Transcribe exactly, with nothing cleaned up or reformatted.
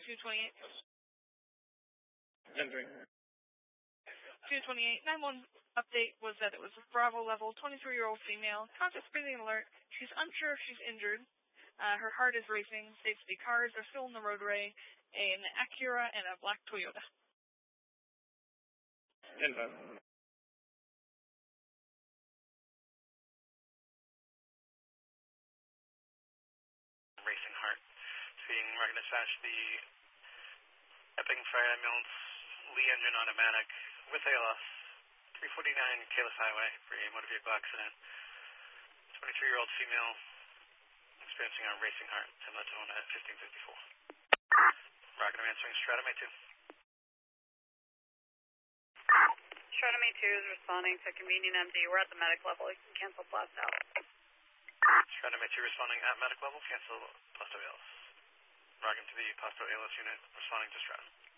two twenty-eight. Entering. two twenty-eight. nine one update was that it was a Bravo level, twenty-three-year-old female. Conscious breathing alert. She's unsure if she's injured. Uh, her heart is racing. Safety cars are still in the roadway. An Acura and a black Toyota. Info. Racing Heart. Seeing Market Dispatch, the Epping Fire Ambulance, Lee engine automatic with A L S, three forty-nine Kalis Highway for a motor vehicle accident. twenty-three-year-old female experiencing a Racing Heart, similar to one at fifteen fifty-four. Rocket, I'm answering Stratum A two. Stratum A two is responding to convenient M D. We're at the medic level. You can cancel blast out. Stratum A two responding at medic level, cancel Pasto A L S. Rocket to the Pasto A L S unit responding to Stratum.